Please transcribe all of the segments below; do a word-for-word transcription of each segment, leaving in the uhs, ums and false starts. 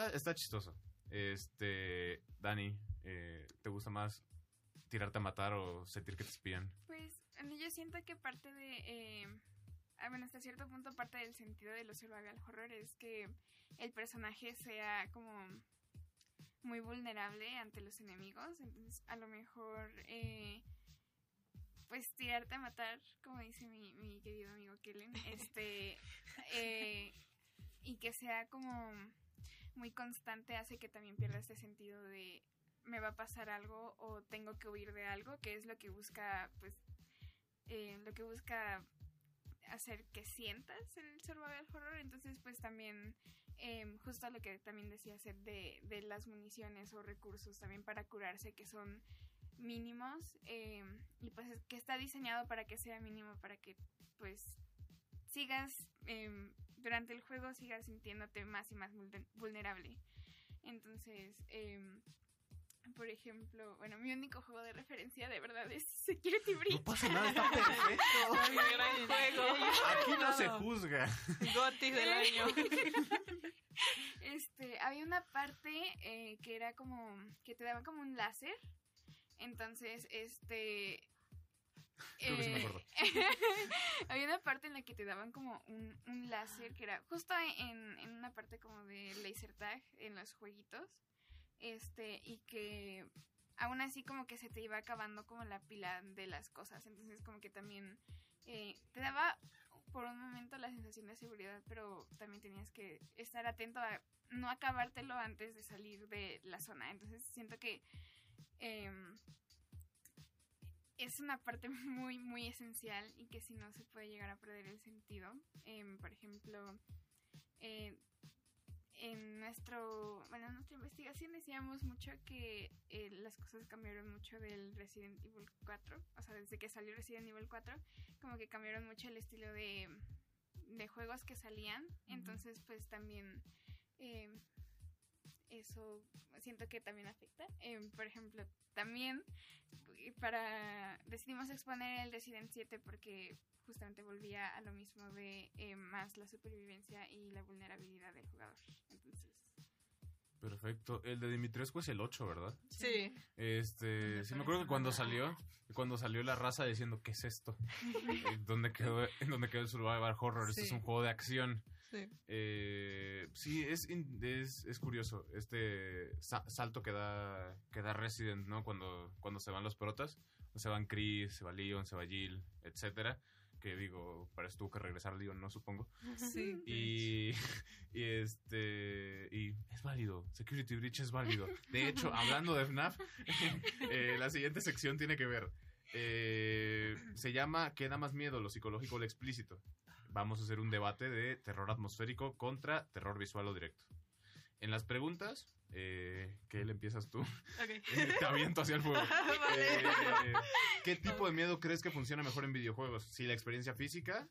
está, está chistoso. Este, Dani, eh, ¿te gusta más tirarte a matar o sentir que te espían? Pues yo siento que parte de... Eh, bueno, hasta cierto punto parte del sentido de los survival horror es que el personaje sea como muy vulnerable ante los enemigos. Entonces, a lo mejor... Eh, pues tirarte a matar, como dice mi, mi querido amigo Kellen, este, eh, y que sea como muy constante hace que también pierda este sentido de me va a pasar algo o tengo que huir de algo, que es lo que busca, pues, eh, lo que busca hacer que sientas en el survival horror. Entonces, pues también, eh, justo lo que también decía hacer de, de las municiones o recursos también para curarse, que son mínimos, eh, y pues que está diseñado para que sea mínimo, para que pues sigas eh, durante el juego sigas sintiéndote más y más vulnerable. Entonces, eh, por ejemplo, bueno, mi único juego de referencia de verdad es Security Breach. No pasa nada, está perfecto. Muy gran juego. Aquí no se juzga. Goti del año. Este, había una parte eh, que era como que te daban como un láser. Entonces, este... Creo que sí me acuerdo. Había una parte en la que te daban como un, un láser que era justo en, en una parte como de laser tag en los jueguitos. Este, y que aún así como que se te iba acabando como la pila de las cosas. Entonces como que también eh, te daba por un momento la sensación de seguridad, pero también tenías que estar atento a no acabártelo antes de salir de la zona. Entonces siento que Eh, es una parte muy muy esencial y que si no se puede llegar a perder el sentido. Eh, por ejemplo, eh, en nuestro bueno en nuestra investigación decíamos mucho que eh, las cosas cambiaron mucho del Resident Evil cuatro, o sea, desde que salió Resident Evil cuatro, como que cambiaron mucho el estilo de, de juegos que salían. Entonces, pues también eh, eso siento que también afecta. Eh, por ejemplo, también para decidimos exponer el Resident siete porque justamente volvía a lo mismo de eh, más la supervivencia y la vulnerabilidad del jugador. Entonces... Perfecto. El de Dimitrescu es el ocho, ¿verdad? Sí. Este, sí me acuerdo que cuando salió, cuando salió la raza diciendo, ¿qué es esto? ¿Dónde quedó, en dónde quedó el survival horror? Sí. Este es un juego de acción. Sí. Eh, sí, es, es, es curioso este sa- salto que da, que da Resident, ¿no? Cuando, cuando se van los protas, se van Chris, se va Leon, se va Jill, etcétera. Que digo, para eso tuvo que regresar Leon, ¿no? Supongo. Sí. Y, y este y es válido, Security Breach es válido. De hecho, hablando de F NAF, eh, la siguiente sección tiene que ver. Eh, se llama ¿Qué da más miedo, lo psicológico o lo explícito? Vamos a hacer un debate de terror atmosférico contra terror visual o directo. En las preguntas, eh, ¿qué le empiezas tú? Okay. Te aviento hacia el fuego. Vale. Eh, ¿Qué tipo de miedo crees que funciona mejor en videojuegos? ¿Si la experiencia física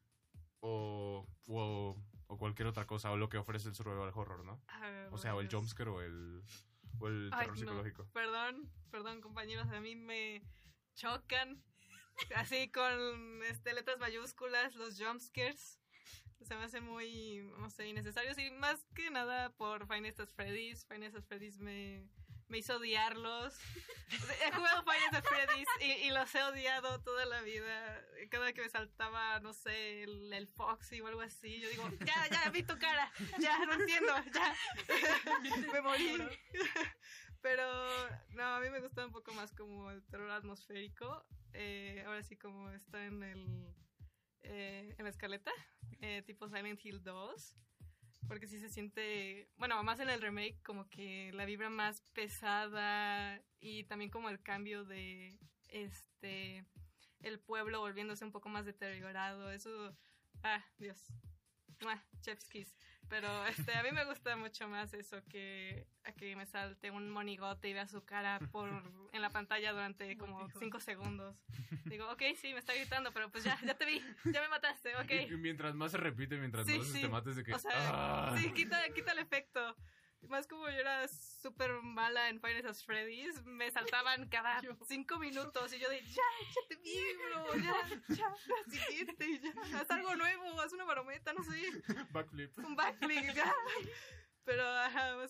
o, o, o cualquier otra cosa? O lo que ofrece el survival horror, ¿no? Ah, O sea, o el bueno. jumpscare o el, o el Ay, terror no. psicológico. Perdón, perdón, compañeros, a mí me chocan así con este, letras mayúsculas los jumpscares. Se me hace muy, no sé, innecesarios. Y más que nada por Five Nights at Freddy's. Five Nights at Freddy's me, me hizo odiarlos. He jugado Five Nights at Freddy's y, y los he odiado toda la vida. Cada vez que me saltaba, no sé, el, el Foxy o algo así, yo digo, ya, ya, vi tu cara. Ya, no entiendo, ya. Me morí. Pero, no, a mí me gusta un poco más como el terror atmosférico. Eh, ahora sí, como está en el... Eh, en la escaleta, eh, tipo Silent Hill dos, porque sí se siente, bueno, más en el remake, como que la vibra más pesada y también como el cambio de este el pueblo volviéndose un poco más deteriorado. Eso, ah, Dios, ¡mua! Chef's kiss. Pero este, a mí me gusta mucho más eso que a que me salte un monigote y vea su cara por en la pantalla durante como cinco segundos. Digo, ok, sí, me está gritando, pero pues ya, ya te vi, ya me mataste, ok. Y, y mientras más se repite, mientras Sí, más sí. te mates de que... O sea, ¡ah! sí, quita, quita el efecto. Más como yo era súper mala en Five Nights at Freddy's, me saltaban cada cinco minutos y yo de, ya, ya te vi, bro, ya, ya, la siguiente, ya, haz algo nuevo, haz una marometa, no sé. Backflip. Un backflip, ya. Pero, ajá, más